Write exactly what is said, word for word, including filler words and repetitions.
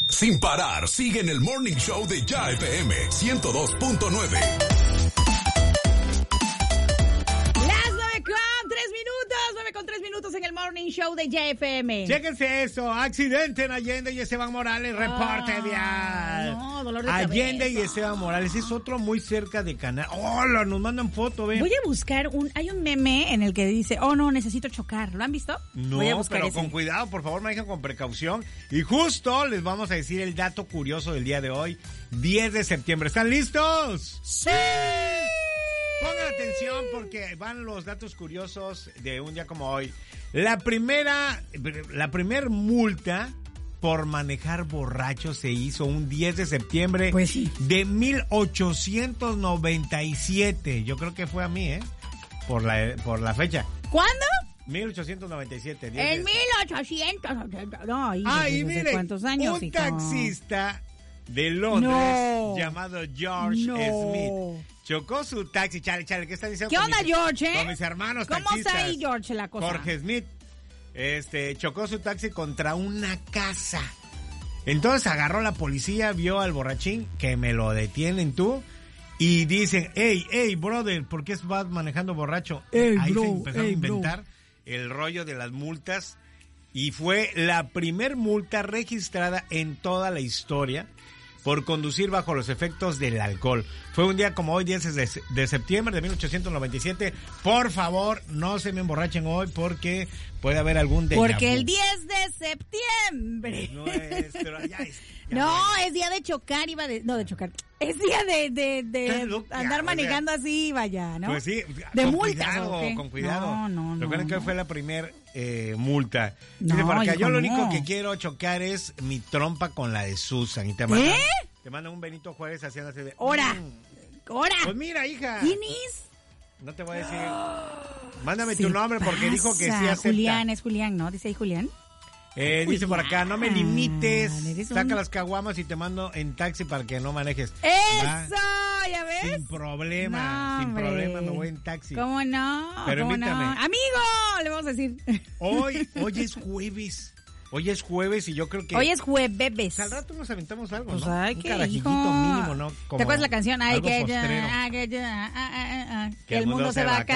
Sin parar, sigue en el Morning Show de Ya F M ciento dos punto nueve. Las nueve con tres minutos, nueve con tres minutos en el Morning Show de Ya F M. Chéquense eso, accidente en Allende y Esteban Morales, reporte Ah, vial. no, dolor de Allende cabeza. y Esteban Morales, es otro muy cerca de Canal. Hola, nos mandan foto, ven. Voy a buscar un, hay un meme en el que dice, oh no, necesito chocar, ¿lo han visto? No, Voy a buscar pero ese. con cuidado, por favor, manejen con precaución. Y justo les vamos a decir el dato curioso del día de hoy, diez de septiembre. ¿Están listos? ¡Sí! Pongan atención porque van los datos curiosos de un día como hoy. La primera, la primer multa por manejar borracho se hizo un diez de septiembre Pues sí. de mil ochocientos noventa y siete. Yo creo que fue a mí, ¿eh? Por la, por la fecha. ¿Cuándo? mil ochocientos noventa y siete. En mil ochocientos. No, hijo, Ah, y no sé mire, cuántos años, un hijo. taxista de Londres No. llamado George No. Smith chocó su taxi. Chale, chale, ¿qué está diciendo? ¿Qué con onda, mis- George, eh? Con mis hermanos ¿Cómo taxistas. está ahí, George, la cosa? Jorge Smith, este, chocó su taxi contra una casa. Entonces agarró la policía, vio al borrachín, que me lo detienen tú, y dicen, hey, hey, brother, ¿por qué vas manejando borracho? Ey, Ahí bro, se empezaron ey, a inventar el rollo de las multas, y fue la primer multa registrada en toda la historia por conducir bajo los efectos del alcohol. Fue un día como hoy, diez de, de septiembre de mil ochocientos noventa y siete. Por favor, no se me emborrachen hoy porque puede haber algún déjà Porque vu. el diez de septiembre. No es, pero ya es. ya No, bueno. es día de chocar, iba de... No, de chocar. Es día de, de, de Estás loca, andar o manejando así, vaya, ¿no? Pues sí, de con multas, cuidado, ¿o qué? con cuidado. No, no, no. Recuerden que no. hoy fue la primer eh, multa. No, Dice por acá, hijo, yo lo no. único que quiero chocar es mi trompa con la de Susan. Y te mandan, ¿Eh? te mandan un Benito Juárez haciendo así de... ¡Hora! mm. ¡Hora! Pues mira, hija. ¿Quién es? No te voy a decir. Mándame Se tu nombre porque dijo que sí pasa. acepta. Julián, es Julián, ¿no? Dice ahí Julián. Eh, dice por acá, no me Julián, limites. eres Saca un- las caguamas y te mando en taxi para que no manejes. Va. ¡Eso! ¿Ya ves? Sin problema, No, sin hombre. problema me voy en taxi. ¿Cómo no? Pero ¿Cómo invítame. no? ¡Amigo! Le vamos a decir. Hoy, hoy es jueves. Hoy es jueves y yo creo que... Hoy es jueves. Al rato nos aventamos algo, Pues ¿no? ay, Un qué carajillito hijo. mínimo, ¿no? Como ¿Te acuerdas la canción? Ay, algo que postrero. ya, ah, que ya, ah, ah, ah, ah, Que el mundo se va a